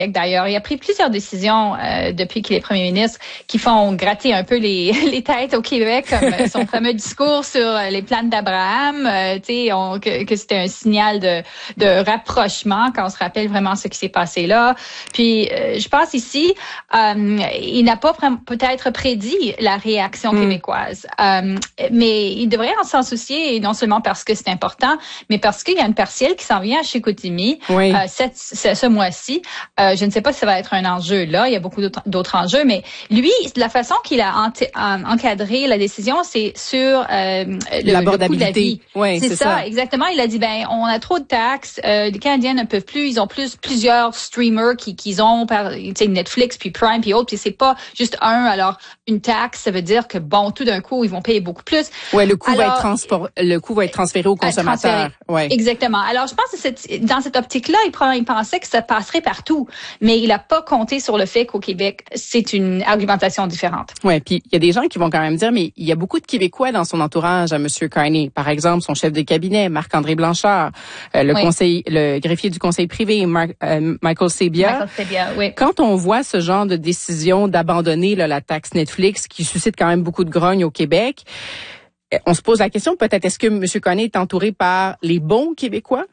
D'ailleurs, il a pris plusieurs décisions depuis qu'il est premier ministre qui font gratter un peu les têtes au Québec, comme son fameux discours sur les plans d'Abraham, que c'était un signal de rapprochement quand on se rappelle vraiment ce qui s'est passé là. Puis, je pense ici, il n'a pas peut-être prédit la réaction québécoise, mais il devrait s'en soucier, non seulement parce que c'est important, mais parce qu'il y a une partielle qui s'en vient à Chicoutimi ce mois-ci. Je ne sais pas si ça va être un enjeu là. Il y a beaucoup d'autres enjeux, mais lui, la façon qu'il a encadré la décision, c'est sur le coût de la vie. Oui, c'est ça, exactement. Il a dit, on a trop de taxes. Les Canadiens ne peuvent plus. Ils ont plusieurs streamers qu'ils ont, Netflix, puis Prime, puis autres. Puis c'est pas juste un. Alors, une taxe, ça veut dire que tout d'un coup, ils vont payer beaucoup plus. Ouais, le coût va être transféré aux consommateurs. Ouais. Exactement. Alors, je pense que dans cette optique-là, il pensait que ça passerait partout. Mais il n'a pas compté sur le fait qu'au Québec, c'est une argumentation différente. Ouais, puis il y a des gens qui vont quand même dire, mais il y a beaucoup de Québécois dans son entourage à M. Carney. Par exemple, son chef de cabinet, Marc-André Blanchard, le greffier du conseil privé, Michael Sabia. Oui. Quand on voit ce genre de décision d'abandonner la taxe Netflix qui suscite quand même beaucoup de grogne au Québec, on se pose la question, peut-être, est-ce que M. Carney est entouré par les bons Québécois?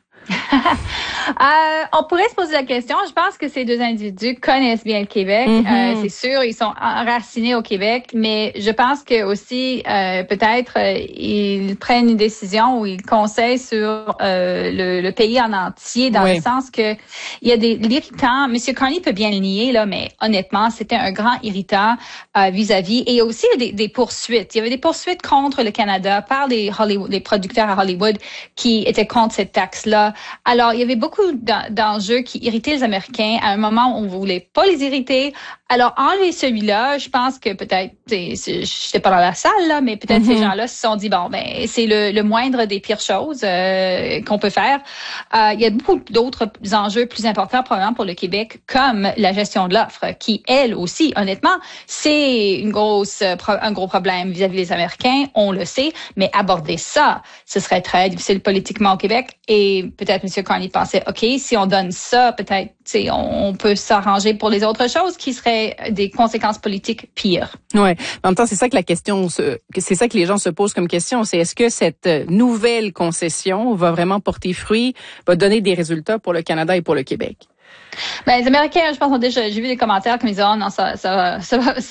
On pourrait se poser la question. Je pense que ces deux individus connaissent bien le Québec. C'est sûr, ils sont enracinés au Québec, mais je pense que aussi peut-être ils prennent une décision ou ils conseillent sur le pays en entier, dans le sens que il y a l'irritant. Monsieur Carney peut bien le nier là, mais honnêtement, c'était un grand irritant vis-à-vis. Et aussi des poursuites. Il y avait des poursuites contre le Canada par des producteurs à Hollywood qui étaient contre cette taxe-là. Alors, il y avait beaucoup d'enjeux qui irritaient les Américains à un moment où on voulait pas les irriter. Alors, enlever celui-là, je pense que peut-être, j'étais pas dans la salle, là, mais peut-être ces gens-là se sont dit, c'est le moindre des pires choses qu'on peut faire. Il y a beaucoup d'autres enjeux plus importants, probablement, pour le Québec, comme la gestion de l'offre, qui, elle aussi, honnêtement, c'est un gros problème vis-à-vis des Américains, on le sait, mais aborder ça, ce serait très difficile politiquement au Québec. Et peut-être M. Carney pensait, OK, si on donne ça, peut-être, on peut s'arranger pour les autres choses qui seraient des conséquences politiques pires. Ouais. En même temps, c'est ça que c'est ça que les gens se posent comme question, c'est est-ce que cette nouvelle concession va vraiment porter fruit, va donner des résultats pour le Canada et pour le Québec? Les Américains, je pense, j'ai vu des commentaires comme ils disent, oh non, ça va,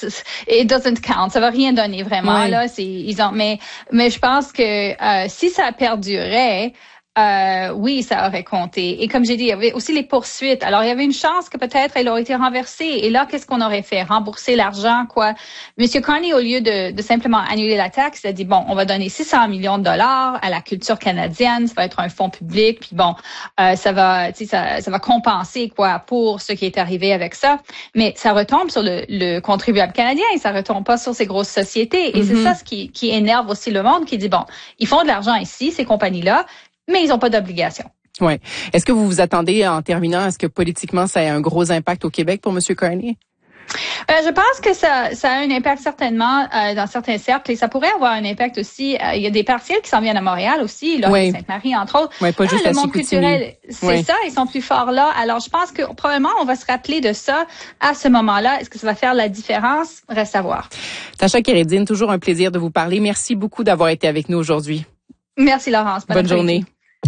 it doesn't count, ça va rien donner vraiment, là, mais je pense que, si ça perdurait, oui, ça aurait compté. Et comme j'ai dit, il y avait aussi les poursuites. Alors, il y avait une chance que peut-être elle aurait été renversée. Et là, qu'est-ce qu'on aurait fait? Rembourser l'argent, quoi. Monsieur Carney, au lieu de simplement annuler la taxe, il a dit, on va donner 600 millions de dollars à la culture canadienne. Ça va être un fonds public. Puis ça va compenser, quoi, pour ce qui est arrivé avec ça. Mais ça retombe sur le contribuable canadien et ça retombe pas sur ces grosses sociétés. Et c'est ça ce qui énerve aussi le monde, qui dit, ils font de l'argent ici, ces compagnies-là, mais ils n'ont pas d'obligation. Ouais. Est-ce que vous vous attendez, en terminant, à ce que politiquement, ça ait un gros impact au Québec pour M. Carney? Je pense que ça a un impact certainement dans certains cercles et ça pourrait avoir un impact aussi. Il y a des partiels qui s'en viennent à Montréal aussi, là, Sainte-Marie entre autres. Oui, pas juste le monde culturel, c'est ça, ils sont plus forts là. Alors je pense que probablement on va se rappeler de ça à ce moment-là. Est-ce que ça va faire la différence? Reste à voir. Tasha Kéredine, toujours un plaisir de vous parler. Merci beaucoup d'avoir été avec nous aujourd'hui. Merci Laurence. Bonne journée.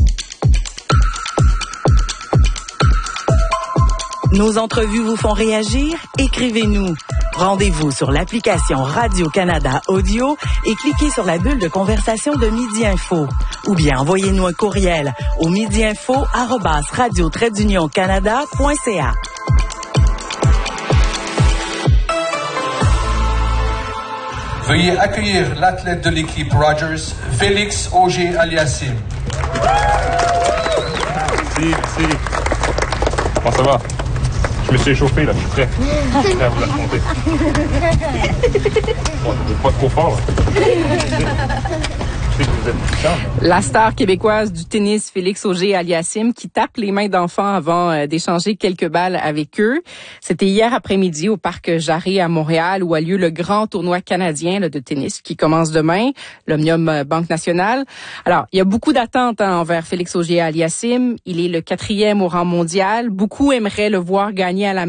Nos entrevues vous font réagir? Écrivez-nous. Rendez-vous sur l'application Radio-Canada Audio et cliquez sur la bulle de conversation de Midi Info. Ou bien envoyez-nous un courriel au midiinfo@radio-canada.ca. Veuillez accueillir l'athlète de l'équipe Rogers, Félix Auger-Aliassime. Merci. Comment ça va? Je me suis échauffé, là, je suis prêt. Je suis prêt à vous l'affronter. Bon, pas trop fort, là. sais que vous êtes puissant. La star québécoise du tennis, Félix Auger-Aliassime, qui tape les mains d'enfants avant d'échanger quelques balles avec eux. C'était hier après-midi au Parc Jarry à Montréal où a lieu le grand tournoi canadien de tennis qui commence demain, l'Omnium Banque Nationale. Alors, il y a beaucoup d'attentes envers Félix Auger-Aliassime. Il est le 4e au rang mondial. Beaucoup aimeraient le voir gagner à la